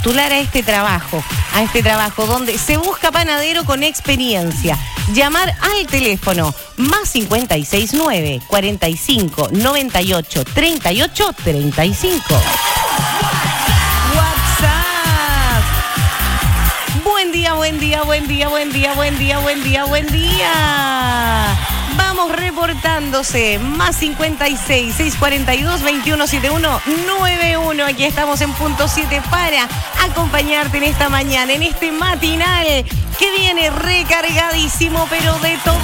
postular a este trabajo donde se busca panadero con experiencia. Llamar al teléfono más 569 45 98 38 35. WhatsApp. Buen día, buen día, buen día, buen día, buen día, buen día, buen día. Vamos reportándose, más 56 642 2171 91. Aquí estamos en punto 7 para acompañarte en esta mañana, en este matinal que viene recargadísimo, pero de todo.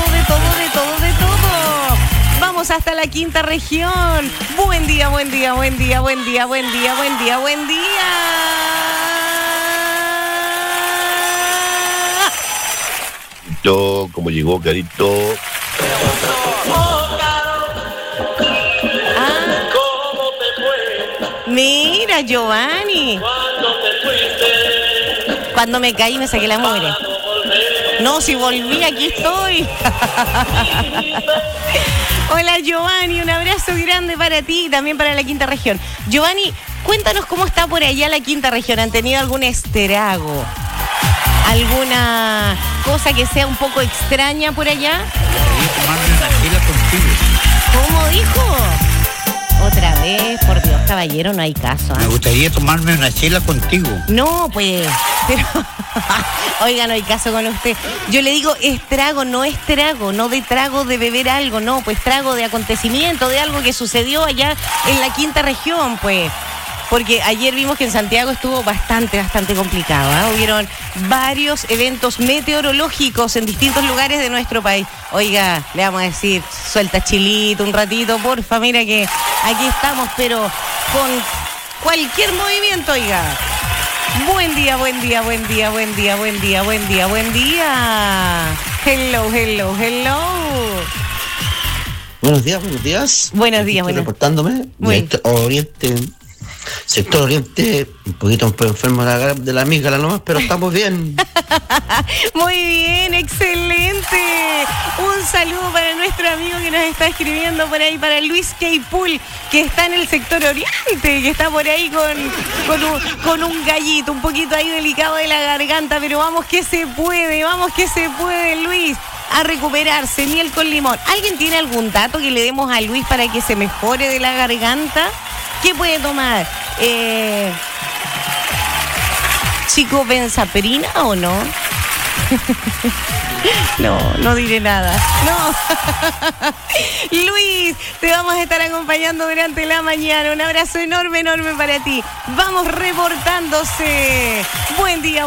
Vamos hasta la quinta región. Buen día, buen día, buen día, buen día, buen día, buen día, buen día. Como llegó Carito. Mira, Giovanni. Cuando me caí me saqué la mugre. No, si volví, aquí estoy. Hola, Giovanni, un abrazo grande para ti y también para la quinta región. Giovanni, cuéntanos cómo está por allá la quinta región. ¿Han tenido algún estrago? ¿Alguna cosa que sea un poco extraña por allá? ¿Cómo dijo? Otra vez, por Dios, caballero, no hay caso. Me gustaría tomarme una chela contigo. No, pues, pero... Oiga, no hay caso con usted. Yo le digo estrago, no de trago de beber algo, no, pues trago de acontecimiento, de algo que sucedió allá en la quinta región, pues. Porque ayer vimos que en Santiago estuvo bastante complicado, ¿eh? Hubieron varios eventos meteorológicos en distintos lugares de nuestro país. Oiga, le vamos a decir, suelta chilito un ratito, porfa, mira que aquí estamos, pero con cualquier movimiento, oiga. Buen día, buen día, buen día, buen día, buen día, buen día, buen día. Hello. Buenos días. Buenos días, estoy reportándome sector oriente, un poquito enfermo de la amígdala nomás, pero estamos bien. Muy bien, excelente. Un saludo para nuestro amigo que nos está escribiendo por ahí, para Luis Keipul, que está en el sector oriente, que está por ahí con un gallito, un poquito ahí delicado de la garganta, pero vamos que se puede, Luis. A recuperarse, miel con limón. ¿Alguien tiene algún dato que le demos a Luis para que se mejore de la garganta? ¿Qué puede tomar? ¿Chico benzaperina o no? No diré nada. No. Luis, te vamos a estar acompañando durante la mañana. Un abrazo enorme para ti. Vamos reportándose. Buen día.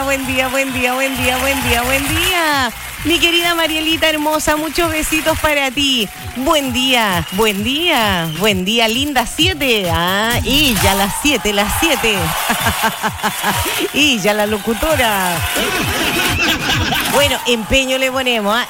Mi querida Marielita hermosa, muchos besitos para ti. Buen día, linda 7. Y ya las 7. Y ya la locutora. Bueno, empeño le ponemos,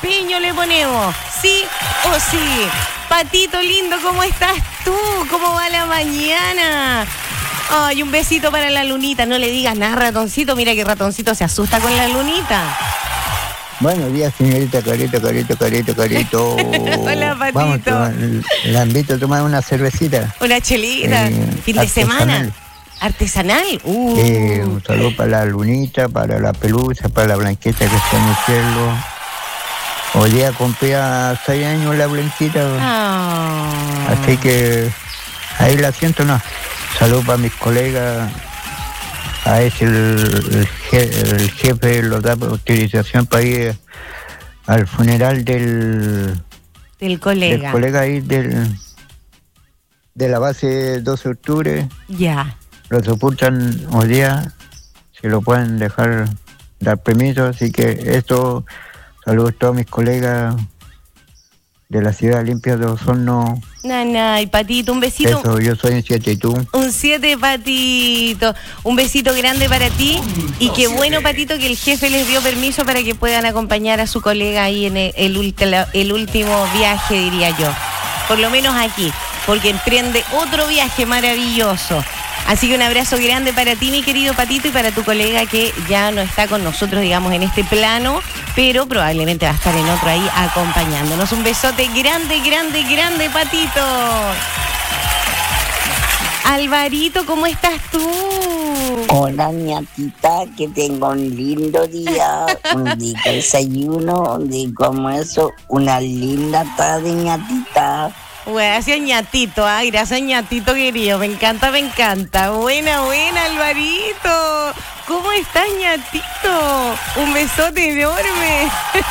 sí o sí. Patito lindo, ¿cómo estás tú? ¿Cómo va la mañana? Ay, un besito para la lunita. No le digas nada, ratoncito. Mira que ratoncito se asusta con la lunita. Buenos días, señorita Carito. Hola, Patito. Vamos, la invito a tomar una cervecita. Una chelita. Fin de semana. ¿Artesanal? Un saludo para la lunita, para la pelusa, para la blanqueta que está en el cielo. Hoy día cumplí a 6 años la blanquita. Así que ahí la siento, ¿no? Saludo para mis colegas. A ese el jefe lo da por autorización para ir al funeral del colega. Del colega ahí de la base 12 de octubre. Ya. Lo soportan hoy día, si lo pueden dar permiso, así que esto, saludos a todos mis colegas de la ciudad limpia de Osorno. Nanay, Patito, un besito. Eso, yo soy un 7 y tú. Un 7, Patito. Un besito grande para ti. Y qué bueno, Patito, que el jefe les dio permiso para que puedan acompañar a su colega ahí en el último viaje, diría yo. Por lo menos aquí, porque emprende otro viaje maravilloso. Así que un abrazo grande para ti, mi querido Patito, y para tu colega que ya no está con nosotros, digamos, en este plano, pero probablemente va a estar en otro ahí acompañándonos. Un besote grande, Patito. Alvarito, ¿cómo estás tú? Hola, ñatita, que tenga un lindo día, un rico desayuno, un rico almuerzo, una linda tarde, ñatita. Gracias, ñatito, gracias, ñatito querido, me encanta, me encanta. Buena, Alvarito. ¿Cómo estás, ñatito? Un besote enorme.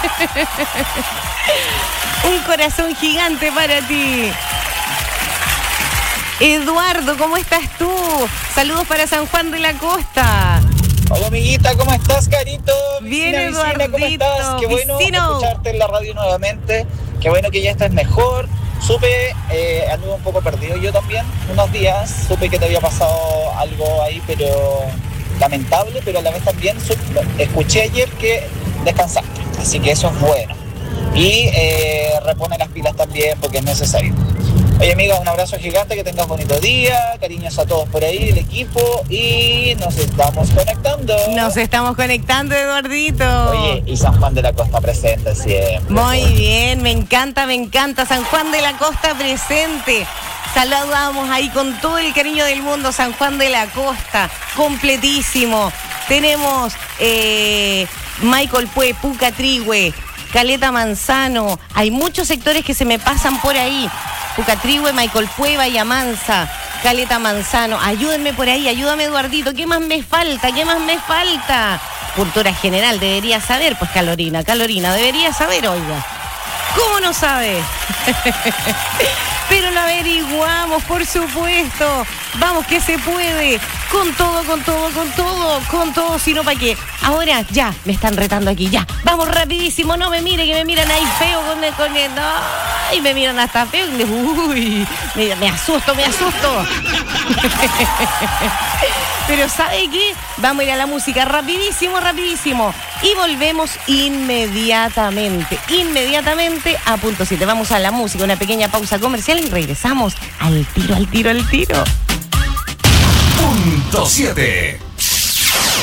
Un corazón gigante para ti. Eduardo, ¿cómo estás tú? Saludos para San Juan de la Costa. Hola, amiguita, ¿cómo estás, Carito? Bien, Eduardo, ¿cómo estás? Qué bueno escucharte en la radio nuevamente. Qué bueno que ya estás mejor. Supe, anduve un poco perdido yo también, unos días. Supe que te había pasado algo ahí, pero lamentable, pero a la vez también escuché ayer que descansaste. Así que eso es bueno. Y repone las pilas también porque es necesario. Oye, amiga, un abrazo gigante, que tengas bonito día, cariños a todos por ahí, el equipo, y nos estamos conectando. Nos estamos conectando, Eduardito. Oye, y San Juan de la Costa presente siempre. Muy bien, me encanta, San Juan de la Costa presente. Saludamos ahí con todo el cariño del mundo, San Juan de la Costa, completísimo. Tenemos Michael Pue, Pucatrihue, Caleta Manzano, hay muchos sectores que se me pasan por ahí. Pucatrihue, Michael Pue, Bahía Mansa, Caleta Manzano. Ayúdenme por ahí, ayúdame, Eduardito. ¿Qué más me falta? Cultura general, debería saber, pues Calorina, debería saber, oiga. ¿Cómo no sabe? Pero lo averiguamos, por supuesto. Vamos que se puede. Con todo, sino para qué. Ahora ya, me están retando aquí, ya. Vamos rapidísimo, no me mire, que me miran ahí feo con el. Ay, me miran hasta feo. Uy, me asusto. Pero ¿sabe qué? Vamos a ir a la música rapidísimo. Y volvemos inmediatamente a punto 7. Vamos a la música, una pequeña pausa comercial y regresamos al tiro. Punto 7.